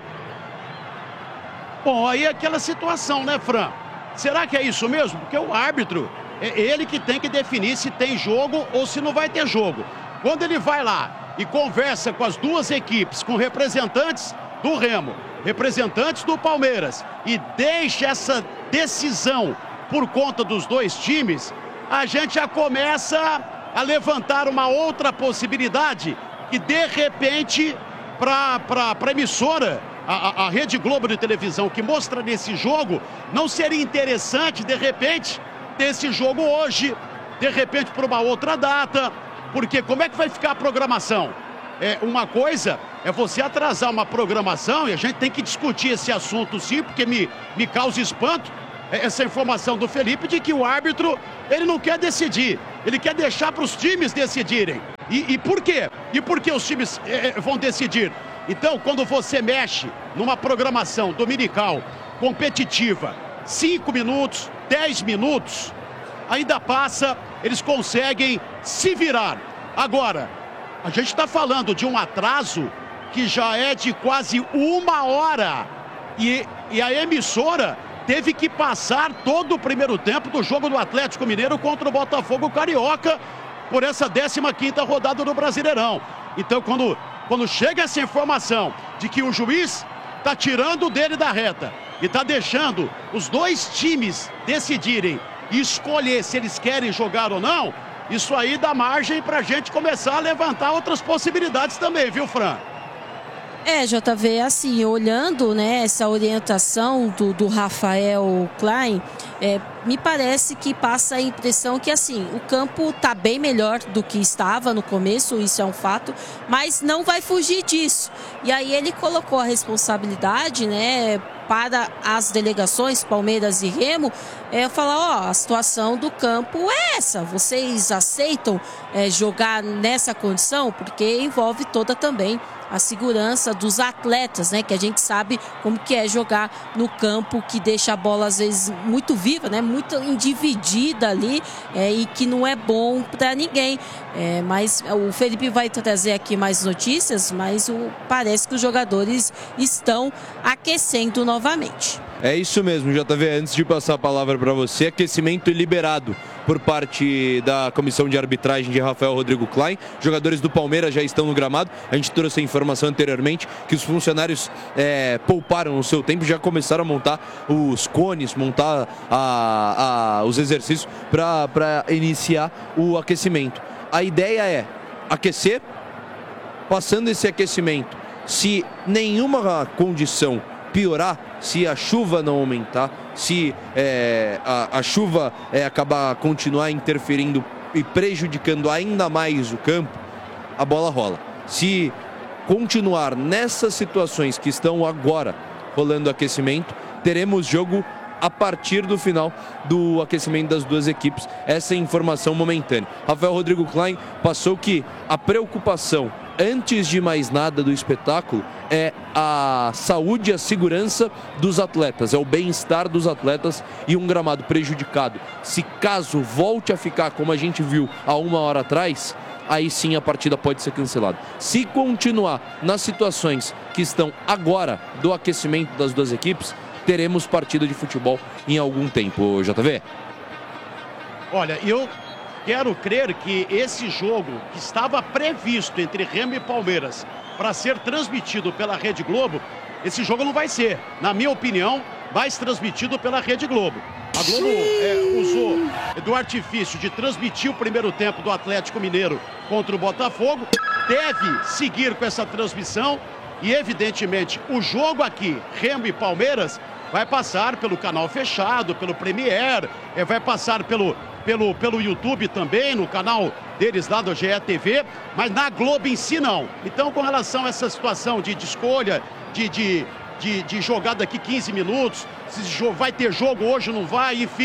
Bom, aí é aquela situação, né, Fran? Será que é isso mesmo? Porque o árbitro, é ele que tem que definir se tem jogo ou se não vai ter jogo. Quando ele vai lá e conversa com as duas equipes, com representantes do Remo, representantes do Palmeiras, e deixa essa decisão por conta dos dois times, a gente já começa a levantar uma outra possibilidade que, de repente, para a emissora, a, a Rede Globo de televisão, que mostra nesse jogo, não seria interessante, de repente, ter esse jogo hoje, de repente para uma outra data, porque como é que vai ficar a programação? É, uma coisa é você atrasar uma programação, e a gente tem que discutir esse assunto sim, porque me, me causa espanto essa informação do Felipe de que o árbitro, ele não quer decidir, ele quer deixar para os times decidirem. E, e por quê? E por que os times é, vão decidir? Então, quando você mexe numa programação dominical, competitiva, cinco minutos, dez minutos, ainda passa, eles conseguem se virar. Agora, a gente está falando de um atraso que já é de quase uma hora. E, e a emissora teve que passar todo o primeiro tempo do jogo do Atlético Mineiro contra o Botafogo Carioca por essa décima quinta rodada do Brasileirão. Então, quando, quando chega essa informação de que o juiz está tirando dele da reta e está deixando os dois times decidirem e escolher se eles querem jogar ou não, isso aí dá margem para a gente começar a levantar outras possibilidades também, viu, Fran? É, J V, assim, olhando, né, essa orientação do, do Rafael Klein, é, me parece que passa a impressão que, assim, o campo está bem melhor do que estava no começo, isso é um fato, mas não vai fugir disso. E aí ele colocou a responsabilidade, né, para as delegações, Palmeiras e Remo, é falar, ó, a situação do campo é essa, vocês aceitam é, jogar nessa condição? Porque envolve toda também a segurança dos atletas, né? Que a gente sabe como que é jogar no campo, que deixa a bola às vezes muito viva, né? Muito individida ali, é, e que não é bom para ninguém. É, mas o Felipe vai trazer aqui mais notícias, mas o, parece que os jogadores estão aquecendo novamente. É isso mesmo, J V. Antes de passar a palavra para você, aquecimento liberado por parte da comissão de arbitragem de Rafael Rodrigo Klein. Jogadores do Palmeiras já estão no gramado. A gente trouxe a informação anteriormente que os funcionários é, pouparam o seu tempo, já começaram a montar os cones, montar a, a, os exercícios para iniciar o aquecimento. A ideia é aquecer, passando esse aquecimento, se nenhuma condição piorar, se a chuva não aumentar, se é, a, a chuva é, acabar continuar interferindo e prejudicando ainda mais o campo, a bola rola. Se continuar nessas situações que estão agora rolando aquecimento, teremos jogo a partir do final do aquecimento das duas equipes. Essa é a informação momentânea. Rafael Rodrigo Klein passou que a preocupação, antes de mais nada, do espetáculo é a saúde e a segurança dos atletas, é o bem-estar dos atletas e um gramado prejudicado. Se caso volte a ficar como a gente viu há uma hora atrás, aí sim a partida pode ser cancelada. Se continuar nas situações que estão agora do aquecimento das duas equipes, teremos partida de futebol em algum tempo, J V. Olha, eu quero crer que esse jogo que estava previsto entre Remo e Palmeiras para ser transmitido pela Rede Globo, esse jogo não vai ser, na minha opinião, vai ser transmitido pela Rede Globo. A Globo é, usou do artifício de transmitir o primeiro tempo do Atlético Mineiro contra o Botafogo, deve seguir com essa transmissão e, evidentemente, o jogo aqui, Remo e Palmeiras, vai passar pelo canal fechado, pelo Premier, é, vai passar pelo, pelo, pelo YouTube também, no canal deles lá do G E T V, mas na Globo em si não. Então, com relação a essa situação de, de escolha, de, de, de, de jogar daqui quinze minutos, se vai ter jogo hoje, não vai, enfim,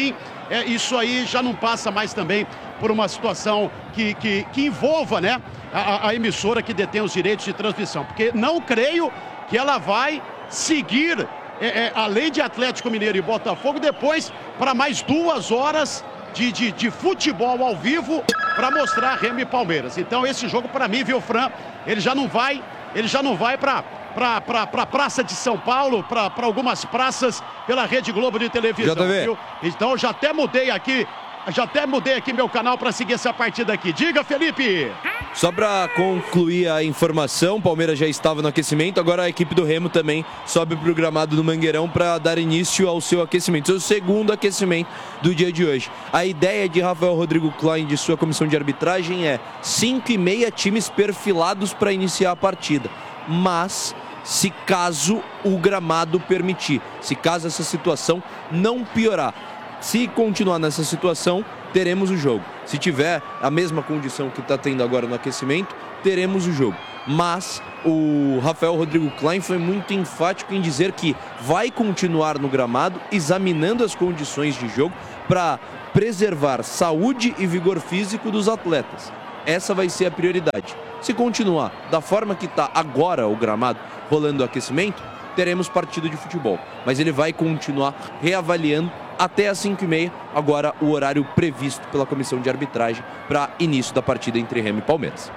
é, isso aí já não passa mais também por uma situação que, que, que envolva, né, a, a emissora que detém os direitos de transmissão. Porque não creio que ela vai seguir, é, é, além de Atlético Mineiro e Botafogo, depois para mais duas horas de, de, de futebol ao vivo para mostrar Remo e Palmeiras. Então esse jogo, para mim, viu, Fran, ele já não vai, ele já não vai para para pra, pra Praça de São Paulo, para algumas praças pela Rede Globo de televisão, viu? Então já até mudei aqui, já até mudei aqui meu canal para seguir essa partida aqui. Diga, Felipe! Só para concluir a informação, o Palmeiras já estava no aquecimento, agora a equipe do Remo também sobe para o gramado do Mangueirão para dar início ao seu aquecimento, seu segundo aquecimento do dia de hoje. A ideia de Rafael Rodrigo Klein, de sua comissão de arbitragem, é cinco e meia times perfilados para iniciar a partida. Mas, se caso o gramado permitir, se caso essa situação não piorar, se continuar nessa situação, teremos o jogo. Se tiver a mesma condição que está tendo agora no aquecimento, teremos o jogo. Mas o Rafael Rodrigo Klein foi muito enfático em dizer que vai continuar no gramado, examinando as condições de jogo para preservar saúde e vigor físico dos atletas. Essa vai ser a prioridade. Se continuar da forma que está agora o gramado, rolando o aquecimento, teremos partida de futebol. Mas ele vai continuar reavaliando até às cinco e meia, agora o horário previsto pela comissão de arbitragem para início da partida entre Remo e Palmeiras.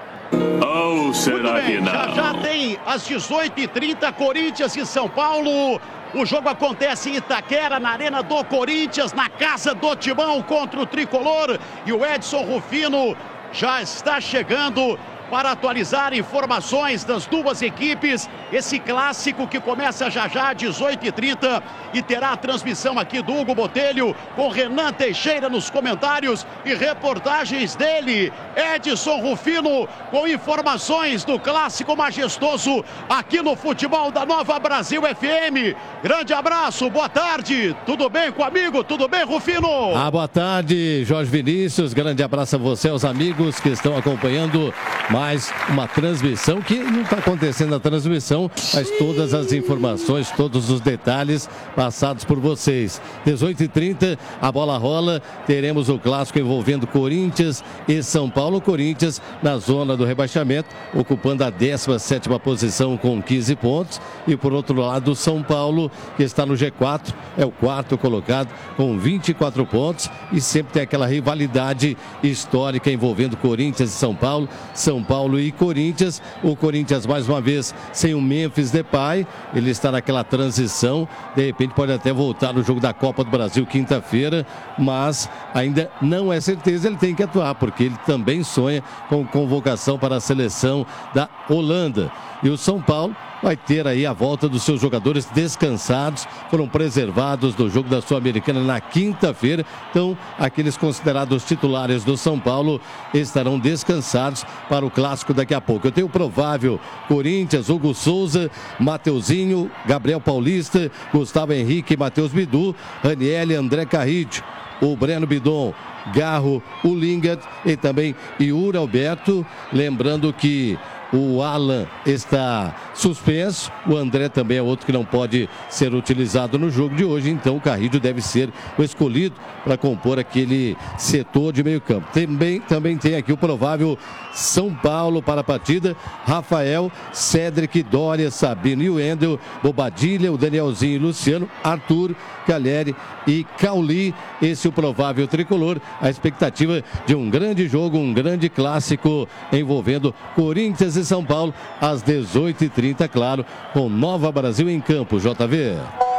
Ou será que não? Já, já tem às dezoito e trinta, Corinthians e São Paulo. O jogo acontece em Itaquera, na Arena do Corinthians, na casa do Timão contra o Tricolor. E o Edson Rufino já está chegando para atualizar informações das duas equipes. Esse clássico que começa já já às dezoito e trinta e terá a transmissão aqui do Hugo Botelho com Renan Teixeira nos comentários e reportagens dele, Edson Rufino, com informações do clássico majestoso aqui no Futebol da Nova Brasil F M. Grande abraço, boa tarde. Tudo bem com o amigo? Tudo bem, Rufino? Ah, boa tarde, Jorge Vinícius. Grande abraço a você, aos amigos que estão acompanhando mais uma transmissão, que não está acontecendo a transmissão, mas todas as informações, todos os detalhes passados por vocês. dezoito e trinta, a bola rola, teremos o clássico envolvendo Corinthians e São Paulo. Corinthians na zona do rebaixamento, ocupando a décima sétima posição com quinze pontos, e por outro lado São Paulo, que está no G quatro, é o quarto colocado com vinte e quatro pontos, e sempre tem aquela rivalidade histórica envolvendo Corinthians e São Paulo. São Paulo e Corinthians, o Corinthians mais uma vez sem o Memphis Depay, ele está naquela transição, de repente pode até voltar no jogo da Copa do Brasil quinta-feira, mas ainda não é certeza, ele tem que atuar, porque ele também sonha com convocação para a seleção da Holanda. E o São Paulo vai ter aí a volta dos seus jogadores descansados, foram preservados do jogo da Sul-Americana na quinta-feira, então aqueles considerados titulares do São Paulo estarão descansados para o clássico daqui a pouco. Eu tenho o provável Corinthians, Hugo Souza, Mateuzinho, Gabriel Paulista, Gustavo Henrique, Matheus Bidu, Raniel, André Carrillo, o Breno Bidon, Garro, o Lingard e também Yuri Alberto. Lembrando que o Alan está suspenso, o André também é outro que não pode ser utilizado no jogo de hoje, então o Carrillo deve ser o escolhido para compor aquele setor de meio campo. Também, também tem aqui o provável São Paulo para a partida: Rafael, Cédric, Dória, Sabino e Wendel, Bobadilha, o Danielzinho e Luciano, Arthur, Caleri e Cauli. Esse é o provável tricolor. A expectativa de um grande jogo, um grande clássico envolvendo Corinthians e São Paulo às dezoito e trinta, claro, com Nova Brasil em campo. J V.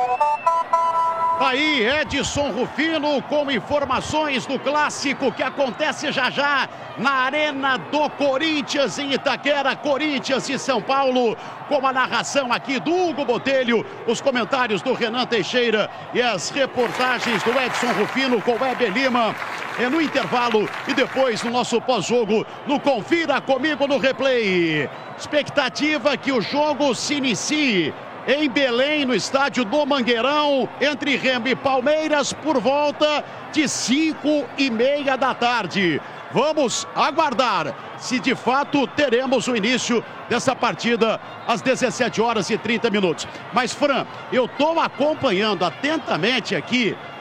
Aí, Edson Rufino com informações do clássico que acontece já já na Arena do Corinthians em Itaquera, Corinthians e São Paulo, com a narração aqui do Hugo Botelho, os comentários do Renan Teixeira e as reportagens do Edson Rufino com o Weber Lima. É no intervalo e depois no nosso pós-jogo no Confira Comigo no Replay. Expectativa que o jogo se inicie em Belém, no estádio do Mangueirão, entre Remo e Palmeiras, por volta de cinco e meia da tarde. Vamos aguardar se de fato teremos o início dessa partida às dezessete horas e trinta minutos. Mas, Fran, eu estou acompanhando atentamente aqui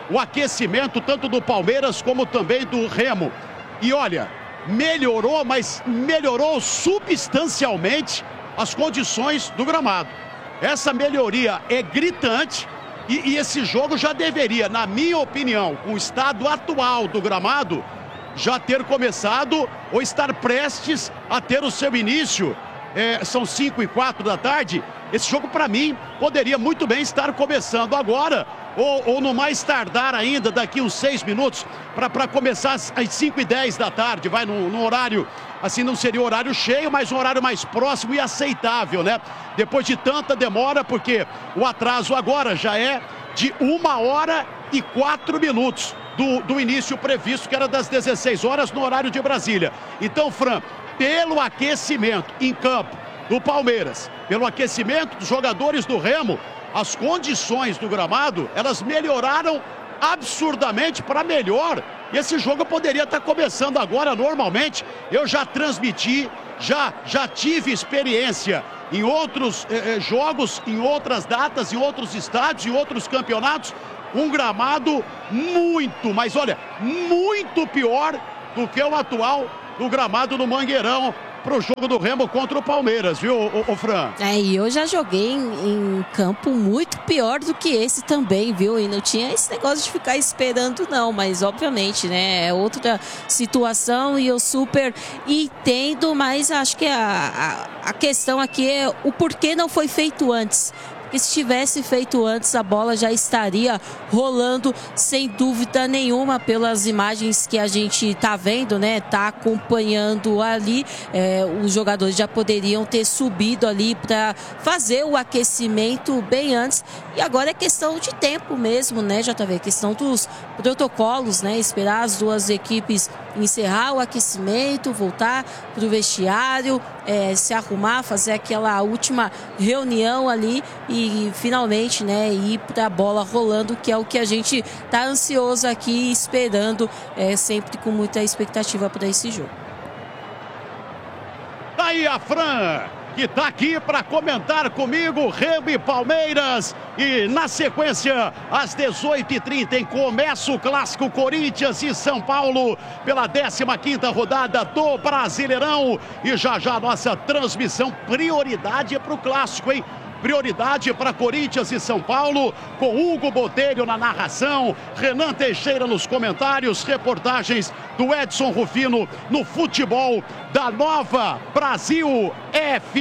o aquecimento tanto do Palmeiras como também do Remo. E olha, melhorou, mas melhorou substancialmente as condições do gramado. Essa melhoria é gritante e, e esse jogo já deveria, na minha opinião, com o estado atual do gramado, já ter começado ou estar prestes a ter o seu início. É, são cinco e quatro da tarde. Esse jogo, para mim, poderia muito bem estar começando agora, ou, ou no mais tardar ainda, daqui uns seis minutos, para começar às cinco e dez da tarde, vai no, no horário, assim não seria horário cheio, mas um horário mais próximo e aceitável, né? Depois de tanta demora, porque o atraso agora já é de uma hora e quatro minutos do, do início previsto, que era das dezesseis horas no horário de Brasília. Então, Fran, pelo aquecimento em campo do Palmeiras, pelo aquecimento dos jogadores do Remo, as condições do gramado, elas melhoraram absurdamente para melhor. E esse jogo poderia estar começando agora normalmente. Eu já transmiti, já, já tive experiência em outros eh, jogos, em outras datas, em outros estádios, em outros campeonatos, um gramado muito, mas olha, muito pior do que o atual do gramado no Mangueirão para o jogo do Remo contra o Palmeiras, viu, o, o Fran? É, e eu já joguei em, em campo muito pior do que esse também, viu? E não tinha esse negócio de ficar esperando, não, mas obviamente, né, é outra situação e eu super entendo, mas acho que a, a, a questão aqui é o porquê não foi feito antes. Porque se tivesse feito antes, a bola já estaria rolando, sem dúvida nenhuma, pelas imagens que a gente está vendo, né? Tá acompanhando ali. É, os jogadores já poderiam ter subido ali para fazer o aquecimento bem antes. E agora é questão de tempo mesmo, né, J V? Questão dos protocolos, né? Esperar as duas equipes encerrar o aquecimento, voltar para o vestiário, é, se arrumar, fazer aquela última reunião ali e finalmente, né, ir para a bola rolando, que é o que a gente está ansioso aqui, esperando, é, sempre com muita expectativa para esse jogo. Daí a Fran, que está aqui para comentar comigo, Remo e Palmeiras. E na sequência, às dezoito e trinta, começa o clássico Corinthians e São Paulo pela décima quinta rodada do Brasileirão. E já já nossa transmissão, prioridade é para o clássico, hein? Prioridade para Corinthians e São Paulo, com Hugo Botelho na narração, Renan Teixeira nos comentários, reportagens do Edson Rufino no futebol da Nova Brasil F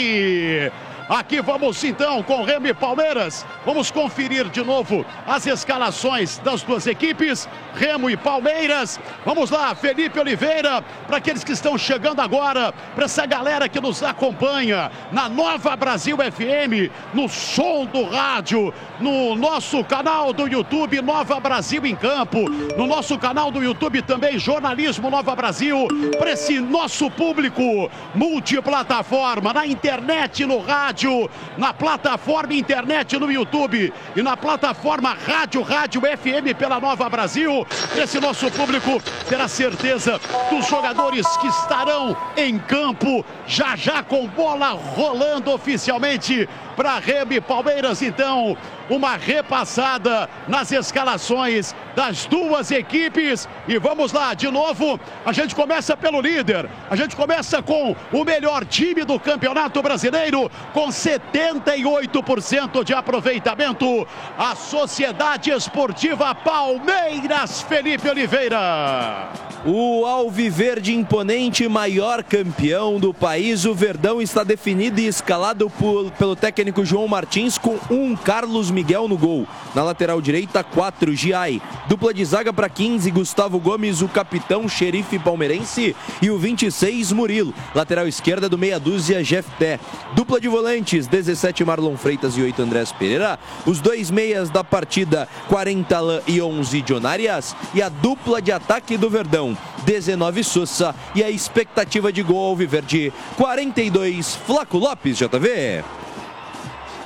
M. Aqui vamos então com Remo e Palmeiras. Vamos conferir de novo as escalações das duas equipes, Remo e Palmeiras. Vamos lá, Felipe Oliveira, para aqueles que estão chegando agora, para essa galera que nos acompanha na Nova Brasil F M, no som do rádio, no nosso canal do YouTube Nova Brasil em Campo, no nosso canal do YouTube também Jornalismo Nova Brasil, para esse nosso público multiplataforma, na internet, no rádio, na plataforma internet no YouTube e na plataforma Rádio Rádio F M pela Nova Brasil. Esse nosso público terá certeza dos jogadores que estarão em campo já já com bola rolando oficialmente para Remo e Palmeiras. Então, uma repassada nas escalações das duas equipes. E vamos lá, de novo, a gente começa pelo líder. A gente começa com o melhor time do Campeonato Brasileiro, com setenta e oito por cento de aproveitamento. A Sociedade Esportiva Palmeiras, Felipe Oliveira. O Alviverde imponente, maior campeão do país, o Verdão está definido e escalado por, pelo técnico João Martins, com um Carlos Miguel no gol. Na lateral direita, quatro Giai. Dupla de zaga para quinze, Gustavo Gomes, o capitão xerife palmeirense, e o vinte e seis, Murilo. Lateral esquerda do meia dúzia, Jefté. Dupla de volantes, dezessete, Marlon Freitas e oito, Andrés Pereira. Os dois meias da partida, quarenta, Alain e onze, John Arias. E a dupla de ataque do Verdão, dezenove, Sousa, e a expectativa de gol alviverde, quarenta e dois, Flaco Lopes, J V.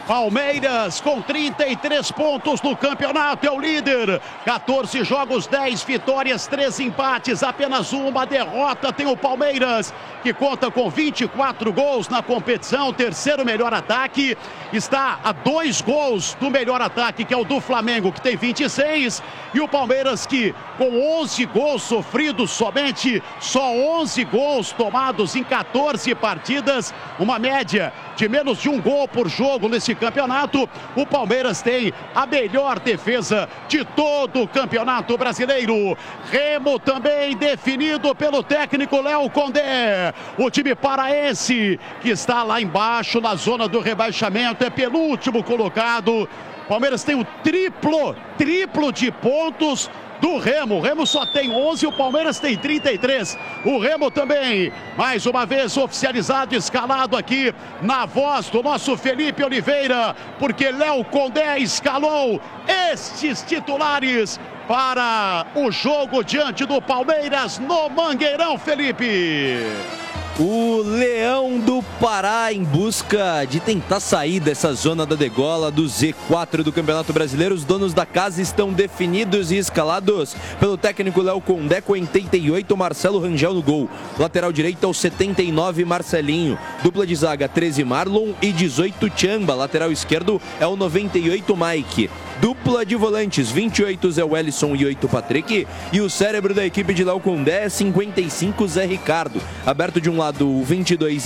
Palmeiras com trinta e três pontos no campeonato, é o líder. quatorze jogos, dez vitórias, três empates, apenas uma derrota tem o Palmeiras, que conta com vinte e quatro gols na competição, terceiro melhor ataque. Está a dois gols do melhor ataque, que é o do Flamengo, que tem vinte e seis. E o Palmeiras, que com onze gols sofridos somente, só onze gols tomados em quatorze partidas, uma média de menos de um gol por jogo nesse campeonato. O Palmeiras tem a melhor defesa de todo o campeonato brasileiro. Remo também definido pelo técnico Léo Condé. O time paraense, que está lá embaixo na zona do rebaixamento, é penúltimo colocado. Palmeiras tem o triplo, triplo de pontos do Remo. O Remo só tem onze, o Palmeiras tem trinta e três. O Remo também, mais uma vez oficializado, escalado aqui na voz do nosso Felipe Oliveira, porque Léo Condé escalou estes titulares para o jogo diante do Palmeiras no Mangueirão, Felipe. O Leão do Pará em busca de tentar sair dessa zona da degola do Z quatro do Campeonato Brasileiro. Os donos da casa estão definidos e escalados pelo técnico Léo Condé, com oitenta e oito, Marcelo Rangel no gol. Lateral direito ao setenta e nove, Marcelinho. Dupla de zaga, treze, Marlon e dezoito, Tchamba. Lateral esquerdo é o noventa e oito, Mike. Dupla de volantes, vinte e oito, Zé Wellison e oito, Patrick. E o cérebro da equipe de Léo Condé é cinquenta e cinco, Zé Ricardo. Aberto de um lado, o vinte e dois,